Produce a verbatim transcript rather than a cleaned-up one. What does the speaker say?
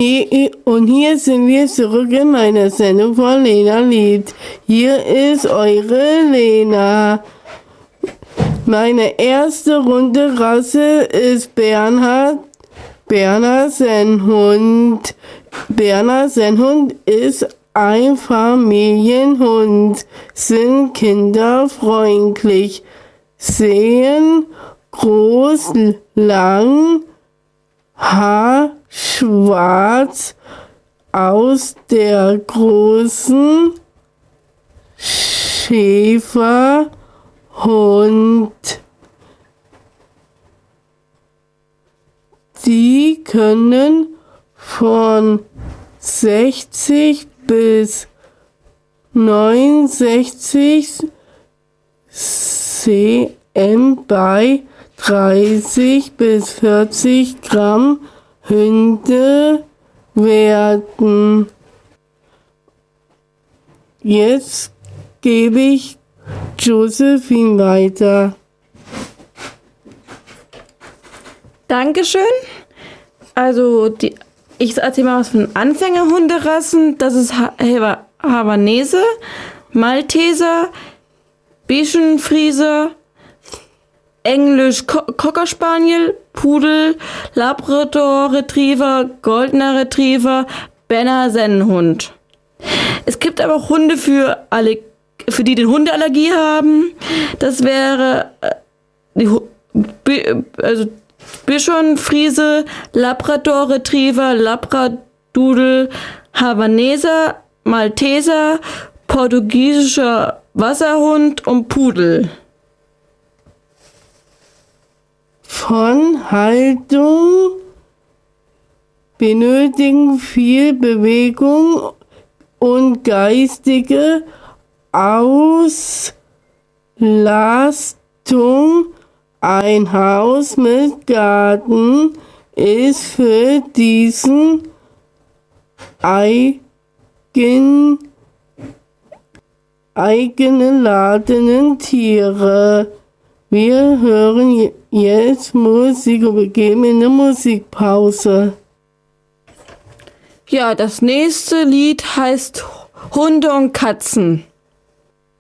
Und hier sind wir zurück in meiner Sendung von Lena Liebt. Hier ist eure Lena. Meine erste Hunderasse ist Bernhard, Berner Sennhund. Berner Sennhund ist ein Familienhund, sind kinderfreundlich, sehen groß, lang, Haar schwarz aus. Der großen Schäferhund. Die können von sechzig bis neunundsechzig cm bei dreißig bis vierzig Gramm Hunde werden. Jetzt gebe ich Josephine weiter. Dankeschön. Also die, ich erzähle mal was von Anfängerhunderassen. Das ist ha Havanese, Malteser, Bischenfriese, Englisch Co Cocker Spaniel, Pudel, Labrador Retriever, Goldener Retriever, Berner Sennenhund. Es gibt aber auch Hunde für alle, für die den Hundeallergie haben. Das wäre äh, die also Bischonfriese, Labrador Retriever, Labradoodle, Havaneser, Malteser, portugiesischer Wasserhund und Pudel. Von Haltung benötigen viel Bewegung und geistige Auslastung. Ein Haus mit Garten ist für diesen eigen, eigengeladenen Tiere. Wir hören jetzt Musik und wir gehen in eine Musikpause. Ja, das nächste Lied heißt Hunde und Katzen.